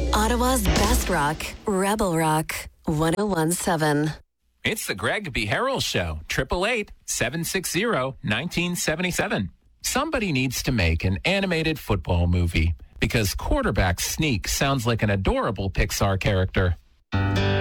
Ottawa's best rock, Rebel Rock, 101.7. It's the Greg B. Harrell Show, 888-760-1977. Somebody needs to make an animated football movie because quarterback Sneak sounds like an adorable Pixar character.